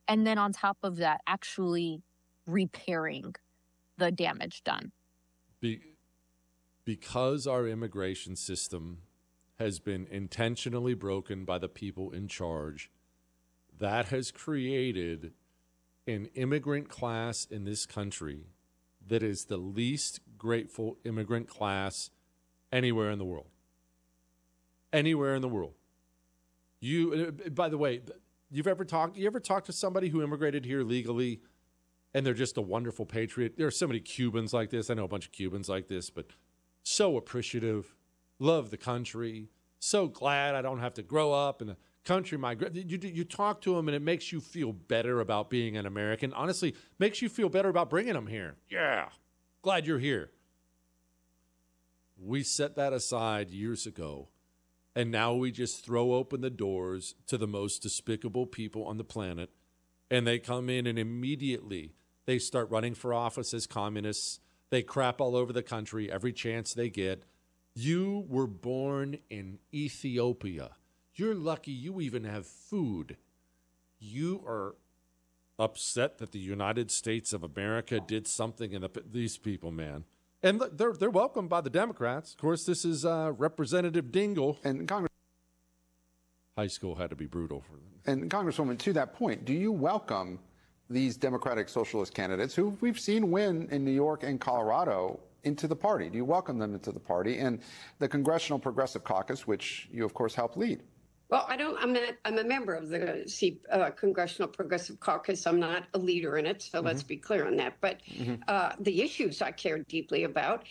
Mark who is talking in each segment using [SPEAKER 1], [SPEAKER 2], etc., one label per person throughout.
[SPEAKER 1] And then on top of that, actually repairing the damage done.
[SPEAKER 2] Because our immigration system has been intentionally broken by the people in charge, that has created an immigrant class in this country that is the least grateful immigrant class anywhere in the world. Anywhere in the world. By the way, you ever talked to somebody who immigrated here legally and they're just a wonderful patriot? There are so many Cubans like this. I know a bunch of Cubans like this, but so appreciative, love the country, so glad I don't have to grow up in a country. You talk to them and it makes you feel better about being an American. Honestly, makes you feel better about bringing them here. Yeah, glad you're here. We set that aside years ago, and now we just throw open the doors to the most despicable people on the planet, and they come in and immediately they start running for office as communists. They crap all over the country every chance they get. You were born in Ethiopia. You're lucky you even have food. You are upset that the United States of America did something in these people, man. And they're welcomed by the Democrats. Of course, this is Representative Dingell.
[SPEAKER 3] And Congress.
[SPEAKER 2] High school had to be brutal for them.
[SPEAKER 3] And Congresswoman, to that point, do you welcome these Democratic Socialist candidates who we've seen win in New York and Colorado into the party? Do you welcome them into the party and the Congressional Progressive Caucus, which you, of course, helped lead?
[SPEAKER 4] Well, I'm a member of the Congressional Progressive Caucus. I'm not a leader in it, so let's be clear on that. But the issues I care deeply about,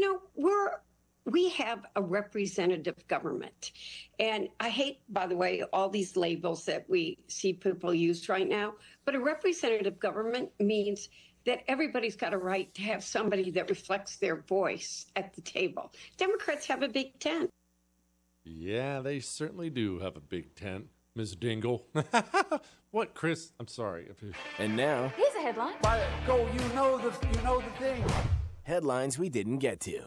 [SPEAKER 4] we have a representative government. And I hate, by the way, all these labels that we see people use right now. But a representative government means that everybody's got a right to have somebody that reflects their voice at the table. Democrats have a big tent.
[SPEAKER 2] Yeah, they certainly do have a big tent, Ms. Dingell. What, Chris? I'm sorry.
[SPEAKER 5] And now,
[SPEAKER 6] here's a headline.
[SPEAKER 7] Go, you know the thing.
[SPEAKER 5] Headlines we didn't get to.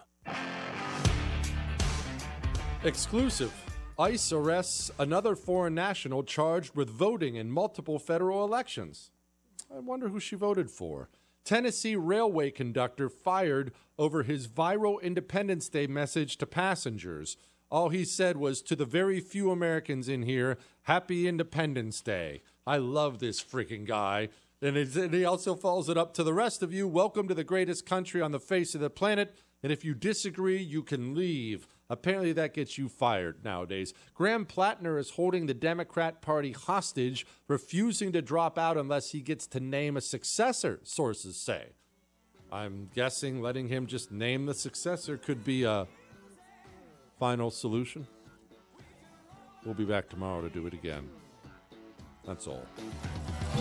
[SPEAKER 2] Exclusive. ICE arrests another foreign national charged with voting in multiple federal elections. I wonder who she voted for. Tennessee railway conductor fired over his viral Independence Day message to passengers. All he said was, to the very few Americans in here, Happy Independence Day. I love this freaking guy. And he also follows it up to the rest of you. Welcome to the greatest country on the face of the planet. And if you disagree, you can leave. Apparently that gets you fired nowadays. Graham Plattner is holding the Democrat Party hostage, refusing to drop out unless he gets to name a successor, sources say. I'm guessing letting him just name the successor could be a final solution. We'll be back tomorrow to do it again. That's all.